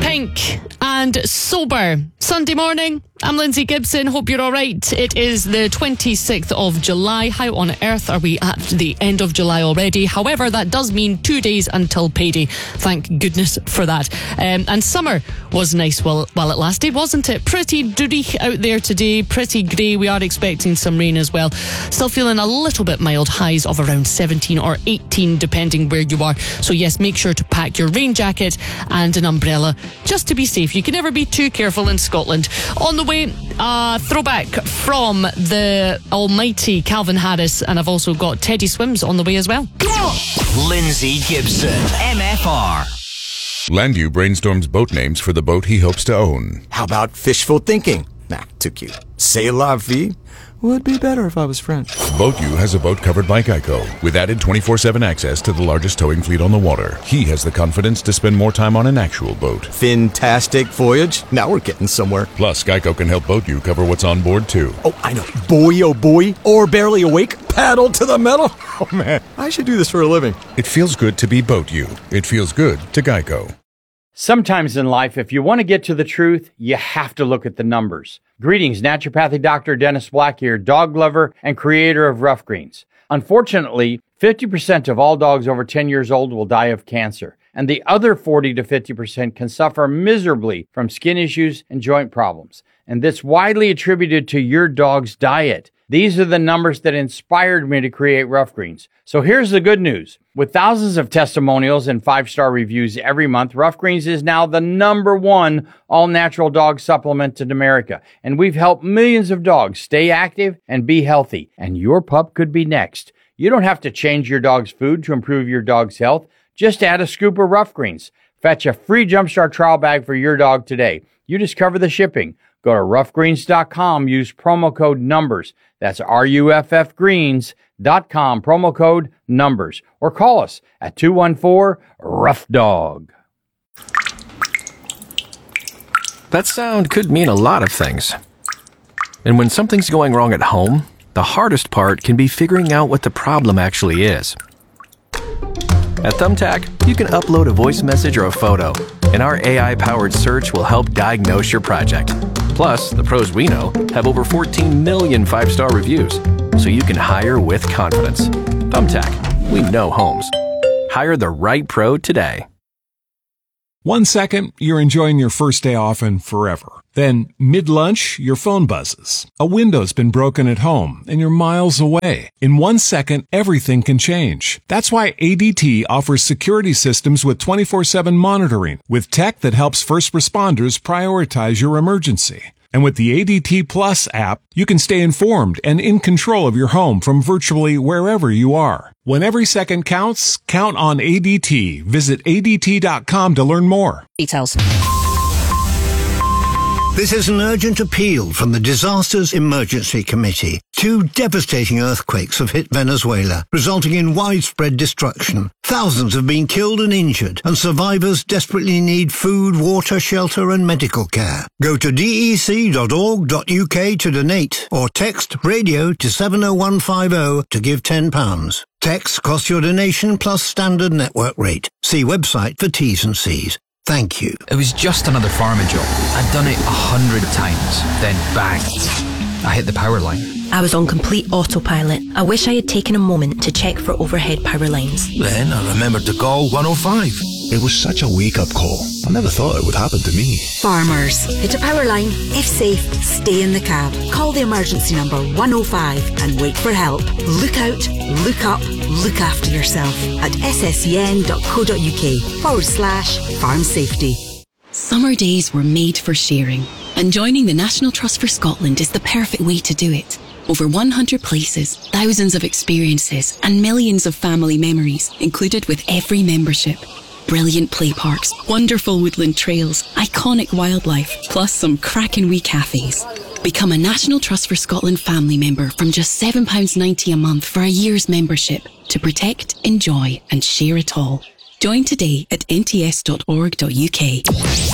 Pink and Sober. Sunday morning, I'm Lindsay Gibson. Hope you're all right. It is the 26th of July. How on earth are we at the end of July already? However, that does mean 2 days until payday. Thank goodness for that. And summer was nice while it lasted, wasn't it? Pretty dreich out there today. Pretty grey. We are expecting some rain as well. Still feeling a little bit mild. Highs of around 17 or 18 depending where you are. So yes, make sure to pack your rain jacket and an umbrella just to be safe. You can never be too careful in Scotland. On the way, throwback from the almighty Calvin Harris, and I've also got Teddy Swims on the way as well. Lindsay Gibson, MFR. Landu brainstorms boat names for the boat he hopes to own. How about fishful thinking? Nah, too cute. C'est la vie? Would be better if I was French. BoatU has a boat covered by Geico, with added 24/7 access to the largest towing fleet on the water. He has the confidence to spend more time on an actual boat. Fantastic voyage. Now we're getting somewhere. Plus, Geico can help BoatU cover what's on board, too. Oh, I know. Boy, oh boy. Or barely awake. Paddle to the metal. Oh, man. I should do this for a living. It feels good to be BoatU. It feels good to Geico. Sometimes in life, if you want to get to the truth, you have to look at the numbers. Greetings, naturopathic Dr. Dennis Black here, dog lover and creator of Rough Greens. Unfortunately, 50% of all dogs over 10 years old will die of cancer, and the other 40 to 50% can suffer miserably from skin issues and joint problems. And that's widely attributed to your dog's diet. These are the numbers that inspired me to create Rough Greens. So here's the good news. With thousands of testimonials and 5-star reviews every month, Rough Greens is now the #1 all-natural dog supplement in America. And we've helped millions of dogs stay active and be healthy. And your pup could be next. You don't have to change your dog's food to improve your dog's health. Just add a scoop of Rough Greens. Fetch a free Jumpstart trial bag for your dog today. You just cover the shipping. Go to roughgreens.com, use promo code NUMBERS. That's RUFFgreens.com, promo code NUMBERS. Or call us at 214-ROUGH-DOG. That sound could mean a lot of things. And when something's going wrong at home, the hardest part can be figuring out what the problem actually is. At Thumbtack, you can upload a voice message or a photo, and our AI-powered search will help diagnose your project. Plus, the pros we know have over 14 million 5-star reviews, so you can hire with confidence. Thumbtack, we know homes. Hire the right pro today. 1 second, you're enjoying your first day off and forever. Then, mid-lunch, your phone buzzes. A window's been broken at home, and you're miles away. In 1 second, everything can change. That's why ADT offers security systems with 24/7 monitoring, with tech that helps first responders prioritize your emergency. And with the ADT Plus app, you can stay informed and in control of your home from virtually wherever you are. When every second counts, count on ADT. Visit ADT.com to learn more. Details. This is an urgent appeal from the Disasters Emergency Committee. 2 devastating earthquakes have hit Venezuela, resulting in widespread destruction. Thousands have been killed and injured, and survivors desperately need food, water, shelter, and medical care. Go to dec.org.uk to donate, or text radio to 70150 to give £10. Text costs your donation plus standard network rate. See website for T's and C's. Thank you. It was just another farming job. I'd done it 100 times. Then bang, I hit the power line. I was on complete autopilot. I wish I had taken a moment to check for overhead power lines. Then I remembered to call 105. It was such a wake-up call. I never thought it would happen to me. Farmers, hit a power line. If safe, stay in the cab. Call the emergency number 105 and wait for help. Look out, look up, look after yourself at sscn.co.uk/farm safety. Summer days were made for sharing, and joining the National Trust for Scotland is the perfect way to do it. Over 100 places, thousands of experiences, and millions of family memories included with every membership. Brilliant play parks, wonderful woodland trails, iconic wildlife, plus some cracking wee cafes. Become a National Trust for Scotland family member from just £7.90 a month for a year's membership to protect, enjoy and share it all. Join today at nts.org.uk.